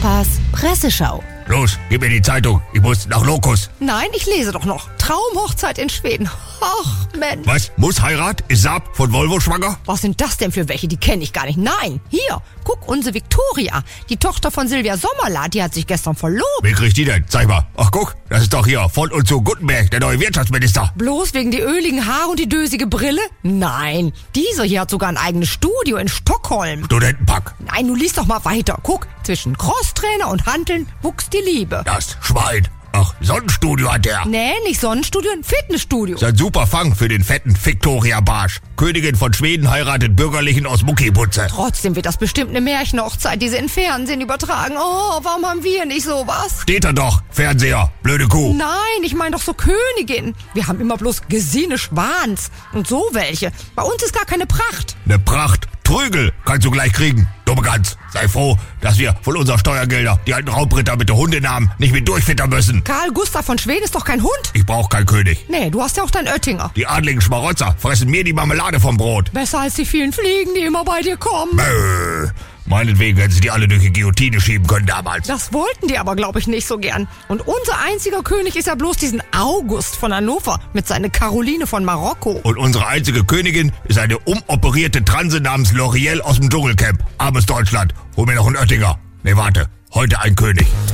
Papas Presseschau. Los, gib mir die Zeitung. Ich muss nach Locus. Nein, ich lese doch noch. Traumhochzeit in Schweden. Ach, Mensch. Was? Muss Heirat? Ist Saab von Volvo schwanger? Was sind das denn für welche? Die kenne ich gar nicht. Nein, hier, guck, unsere Viktoria. Die Tochter von Silvia Sommerlath, die hat sich gestern verlobt. Wie kriegt die denn? Zeig mal. Ach, guck, das ist doch hier von und zu Gutenberg, der neue Wirtschaftsminister. Bloß wegen die öligen Haare und die dösige Brille? Nein, diese hier hat sogar ein eigenes Studio in Stockholm. Studentenpack. Nein, du liest doch mal weiter. Guck, zwischen Crosstrainer und Hanteln wuchs die Liebe. Das Schwein. Ach, Sonnenstudio hat der. Nee, nicht Sonnenstudio, ein Fitnessstudio. Sein super Fang für den fetten Viktoria Barsch. Königin von Schweden heiratet Bürgerlichen aus Muckiputze. Trotzdem wird das bestimmt eine Märchenhochzeit, die sie im Fernsehen übertragen. Oh, warum haben wir nicht sowas? Steht da doch, Fernseher, blöde Kuh. Nein, ich meine doch so Königin. Wir haben immer bloß Gesine Schwans und so welche. Bei uns ist gar keine Pracht. Ne Pracht. Trügel kannst du gleich kriegen. Dumme Gans. Sei froh, dass wir von unserer Steuergelder die alten Raubritter mit den Hundenamen nicht mit durchfittern müssen. Karl Gustav von Schweden ist doch kein Hund. Ich brauch keinen König. Nee, du hast ja auch deinen Oettinger. Die adligen Schmarotzer fressen mir die Marmelade vom Brot. Besser als die vielen Fliegen, die immer bei dir kommen. Meinetwegen hätten sie die alle durch die Guillotine schieben können damals. Das wollten die aber, glaube ich, nicht so gern. Und unser einziger König ist ja bloß diesen August von Hannover mit seiner Caroline von Marokko. Und unsere einzige Königin ist eine umoperierte Transe namens L'Oreal aus dem Dschungelcamp. Armes Deutschland, hol mir noch einen Oettinger. Nee, warte, heute ein König.